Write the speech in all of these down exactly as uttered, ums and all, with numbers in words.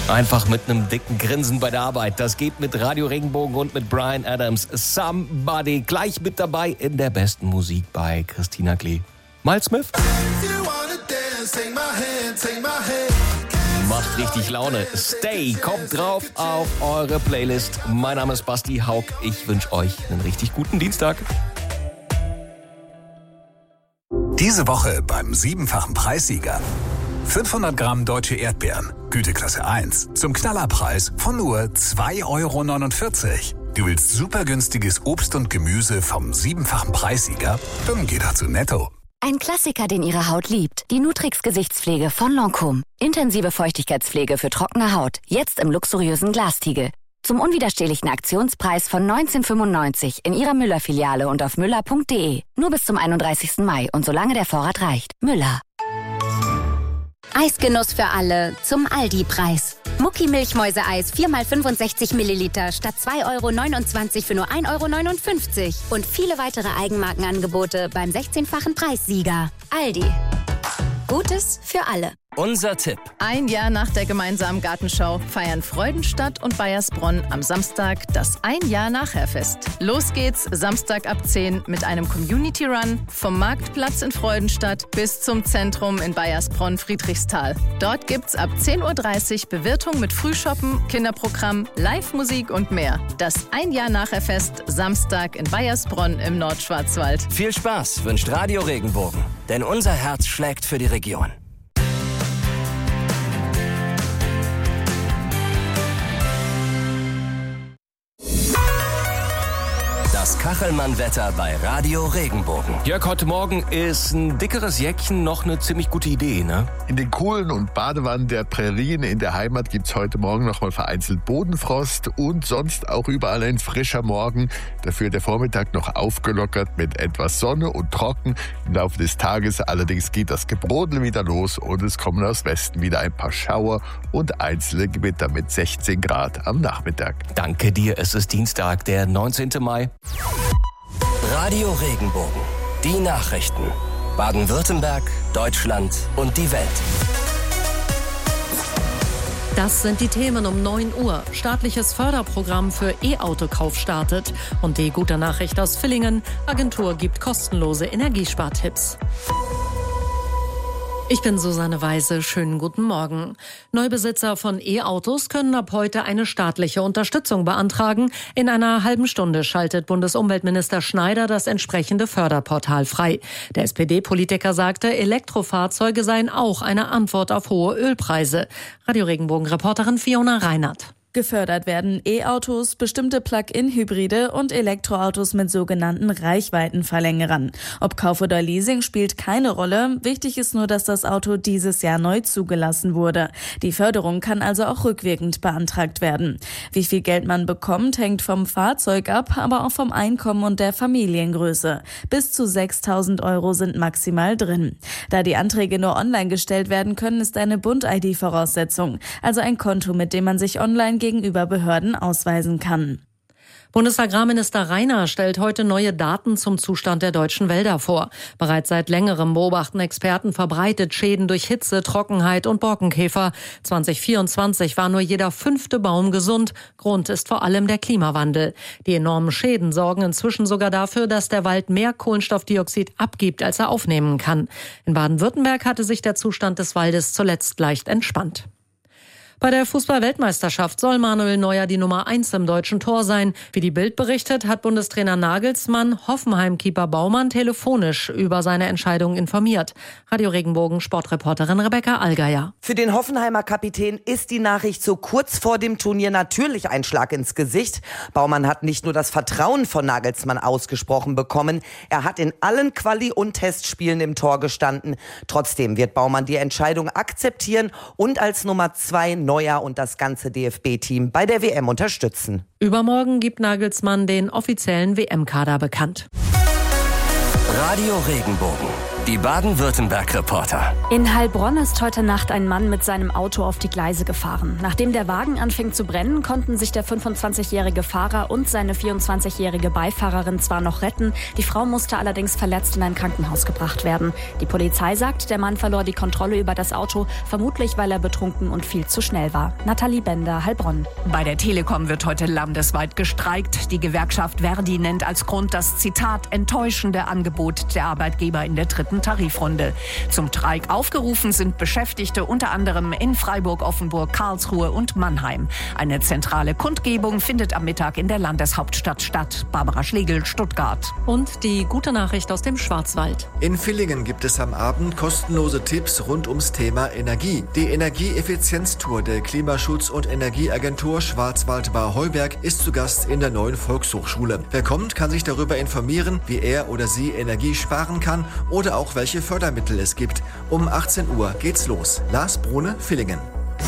Einfach mit einem dicken Grinsen bei der Arbeit. Das geht mit Radio Regenbogen und mit Bryan Adams. Somebody. Gleich mit dabei in der besten Musik bei Christina Klee. Miles Smith. Macht richtig Laune. Stay kommt drauf auf eure Playlist. Mein Name ist Basti Haug. Ich wünsche euch einen richtig guten Dienstag. Diese Woche beim siebenfachen Preissieger. fünfhundert Gramm deutsche Erdbeeren, Güteklasse eins, zum Knallerpreis von nur zwei Euro neunundvierzig. Du willst super günstiges Obst und Gemüse vom siebenfachen Preissieger? Dann geh doch zu Netto. Ein Klassiker, den Ihre Haut liebt. Die Nutrix Gesichtspflege von Lancôme. Intensive Feuchtigkeitspflege für trockene Haut. Jetzt im luxuriösen Glastiegel. Zum unwiderstehlichen Aktionspreis von neunzehn fünfundneunzig in Ihrer Müller-Filiale und auf müller punkt de. Nur bis zum einunddreißigsten Mai und solange der Vorrat reicht. Müller. Eisgenuss für alle zum Aldi-Preis. Mucki Milchmäuse-Eis vier mal fünfundsechzig Milliliter statt zwei Euro neunundzwanzig für nur ein Euro neunundfünfzig. Und viele weitere Eigenmarkenangebote beim sechzehnfachen Preissieger. Aldi. Gutes für alle. Unser Tipp. Ein Jahr nach der gemeinsamen Gartenschau feiern Freudenstadt und Baiersbronn am Samstag das Ein-Jahr-Nachher-Fest. Los geht's Samstag ab zehn mit einem Community-Run vom Marktplatz in Freudenstadt bis zum Zentrum in Baiersbronn-Friedrichsthal. Dort gibt's ab zehn Uhr dreißig Bewirtung mit Frühshoppen, Kinderprogramm, Live-Musik und mehr. Das Ein-Jahr-Nachher-Fest Samstag in Baiersbronn im Nordschwarzwald. Viel Spaß wünscht Radio Regenbogen, denn unser Herz schlägt für die Region. Das Kachelmann-Wetter bei Radio Regenbogen. Jörg, heute Morgen ist ein dickeres Jäckchen noch eine ziemlich gute Idee, ne? In den Kohlen und Badewannen der Prärien in der Heimat gibt's heute Morgen noch mal vereinzelt Bodenfrost und sonst auch überall ein frischer Morgen. Dafür der Vormittag noch aufgelockert mit etwas Sonne und trocken. Im Laufe des Tages allerdings geht das Gebrodel wieder los und es kommen aus Westen wieder ein paar Schauer und einzelne Gewitter mit sechzehn Grad am Nachmittag. Danke dir, es ist Dienstag, der neunzehnten Mai. Radio Regenbogen. Die Nachrichten. Baden-Württemberg, Deutschland und die Welt. Das sind die Themen um neun Uhr. Staatliches Förderprogramm für E-Autokauf startet. Und die gute Nachricht aus Villingen. Agentur gibt kostenlose Energiespartipps. Ich bin Susanne Weise. Schönen guten Morgen. Neubesitzer von E-Autos können ab heute eine staatliche Unterstützung beantragen. In einer halben Stunde schaltet Bundesumweltminister Schneider das entsprechende Förderportal frei. Der S P D-Politiker sagte, Elektrofahrzeuge seien auch eine Antwort auf hohe Ölpreise. Radio Regenbogen-Reporterin Fiona Reinhardt. Gefördert werden E-Autos, bestimmte Plug-in-Hybride und Elektroautos mit sogenannten Reichweitenverlängerern. Ob Kauf oder Leasing spielt keine Rolle. Wichtig ist nur, dass das Auto dieses Jahr neu zugelassen wurde. Die Förderung kann also auch rückwirkend beantragt werden. Wie viel Geld man bekommt, hängt vom Fahrzeug ab, aber auch vom Einkommen und der Familiengröße. Bis zu sechstausend Euro sind maximal drin. Da die Anträge nur online gestellt werden können, ist eine Bund-I D Voraussetzung, also ein Konto, mit dem man sich online gegenüber Behörden ausweisen kann. Bundesagrarminister Rainer stellt heute neue Daten zum Zustand der deutschen Wälder vor. Bereits seit längerem beobachten Experten verbreitet Schäden durch Hitze, Trockenheit und Borkenkäfer. zwanzig vierundzwanzig war nur jeder fünfte Baum gesund. Grund ist vor allem der Klimawandel. Die enormen Schäden sorgen inzwischen sogar dafür, dass der Wald mehr Kohlenstoffdioxid abgibt, als er aufnehmen kann. In Baden-Württemberg hatte sich der Zustand des Waldes zuletzt leicht entspannt. Bei der Fußball-Weltmeisterschaft soll Manuel Neuer die Nummer eins im deutschen Tor sein. Wie die Bild berichtet, hat Bundestrainer Nagelsmann Hoffenheim-Keeper Baumann telefonisch über seine Entscheidung informiert. Radio Regenbogen Sportreporterin Rebecca Allgeier. Für den Hoffenheimer Kapitän ist die Nachricht so kurz vor dem Turnier natürlich ein Schlag ins Gesicht. Baumann hat nicht nur das Vertrauen von Nagelsmann ausgesprochen bekommen, er hat in allen Quali- und Testspielen im Tor gestanden. Trotzdem wird Baumann die Entscheidung akzeptieren und als Nummer zwei Neuer und das ganze D F B-Team bei der W M unterstützen. Übermorgen gibt Nagelsmann den offiziellen W M-Kader bekannt. Radio Regenbogen. Die Baden-Württemberg-Reporter. In Heilbronn ist heute Nacht ein Mann mit seinem Auto auf die Gleise gefahren. Nachdem der Wagen anfing zu brennen, konnten sich der fünfundzwanzigjährige Fahrer und seine vierundzwanzigjährige Beifahrerin zwar noch retten, die Frau musste allerdings verletzt in ein Krankenhaus gebracht werden. Die Polizei sagt, der Mann verlor die Kontrolle über das Auto, vermutlich weil er betrunken und viel zu schnell war. Nathalie Bender, Heilbronn. Bei der Telekom wird heute landesweit gestreikt. Die Gewerkschaft Verdi nennt als Grund das, Zitat, enttäuschende Angebot der Arbeitgeber in der dritten Tarifrunde. Zum Streik aufgerufen sind Beschäftigte unter anderem in Freiburg, Offenburg, Karlsruhe und Mannheim. Eine zentrale Kundgebung findet am Mittag in der Landeshauptstadt statt. Barbara Schlegel, Stuttgart. Und die gute Nachricht aus dem Schwarzwald. In Villingen gibt es am Abend kostenlose Tipps rund ums Thema Energie. Die Energieeffizienztour der Klimaschutz- und Energieagentur Schwarzwald-Bar-Heuberg ist zu Gast in der neuen Volkshochschule. Wer kommt, kann sich darüber informieren, wie er oder sie Energie sparen kann oder auch welche Fördermittel es gibt. Um achtzehn Uhr geht's los. Lars Brune, Villingen.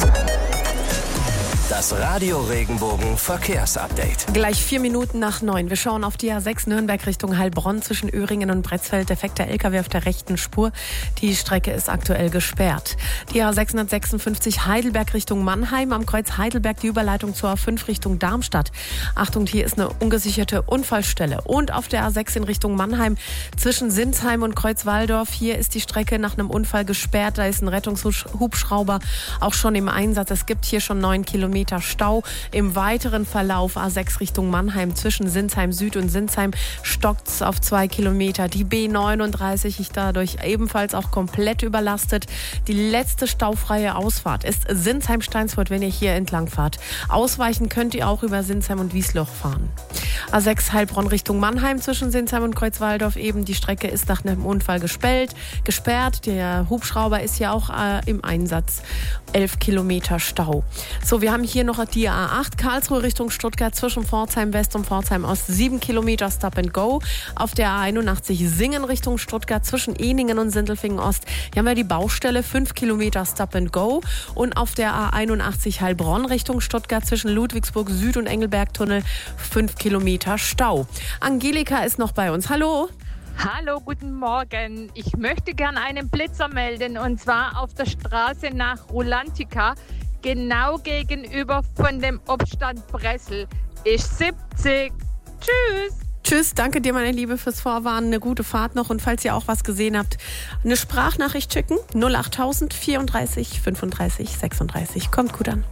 Das Radio Regenbogen Verkehrsupdate. Gleich vier Minuten nach neun. Wir schauen auf die A sechs Nürnberg Richtung Heilbronn zwischen Öhringen und Bretzfeld. Defekter L K W auf der rechten Spur. Die Strecke ist aktuell gesperrt. Die A sechshundertsechsundfünfzig Heidelberg Richtung Mannheim. Am Kreuz Heidelberg die Überleitung zur A fünf Richtung Darmstadt. Achtung, hier ist eine ungesicherte Unfallstelle. Und auf der A sechs in Richtung Mannheim zwischen Sinsheim und Kreuz Walldorf. Hier ist die Strecke nach einem Unfall gesperrt. Da ist ein Rettungshubschrauber auch schon im Einsatz. Es gibt hier schon neun Kilometer Stau. Im weiteren Verlauf A sechs Richtung Mannheim zwischen Sinsheim Süd und Sinsheim stockt's auf zwei Kilometer. Die B neununddreißig ist dadurch ebenfalls auch komplett überlastet. Die letzte staufreie Ausfahrt ist Sinsheim-Steinsfurt, wenn ihr hier entlang fahrt. Ausweichen könnt ihr auch über Sinsheim und Wiesloch fahren. A sechs Heilbronn Richtung Mannheim zwischen Sinsheim und Kreuzwaldorf eben. Die Strecke ist nach einem Unfall gesperrt. gesperrt. Der Hubschrauber ist ja auch äh, im Einsatz. elf Kilometer Stau. So, wir haben hier noch die A acht Karlsruhe Richtung Stuttgart zwischen Pforzheim West und Pforzheim Ost. sieben Kilometer Stop and Go. Auf der A einundachtzig Singen Richtung Stuttgart zwischen Eningen und Sindelfingen Ost. Hier haben wir die Baustelle. fünf Kilometer Stop and Go. Und auf der A einundachtzig Heilbronn Richtung Stuttgart zwischen Ludwigsburg Süd und Engelbergtunnel. fünf Kilometer Stau. Angelika ist noch bei uns. Hallo. Hallo, guten Morgen. Ich möchte gerne einen Blitzer melden und zwar auf der Straße nach Rulantica, genau gegenüber von dem Obststand Bressel. Ist siebzig. Tschüss. Tschüss, danke dir, meine Liebe, fürs Vorwarnen. Eine gute Fahrt noch. Und falls ihr auch was gesehen habt, eine Sprachnachricht schicken. null achttausend vierunddreißig fünfunddreißig sechsunddreißig. Kommt gut an.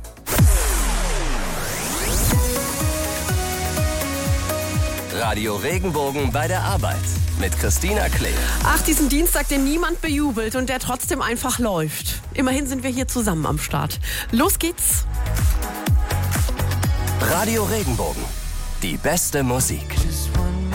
Radio Regenbogen bei der Arbeit mit Christina Klee. Ach, diesen Dienstag, den niemand bejubelt und der trotzdem einfach läuft. Immerhin sind wir hier zusammen am Start. Los geht's. Radio Regenbogen. Die beste Musik.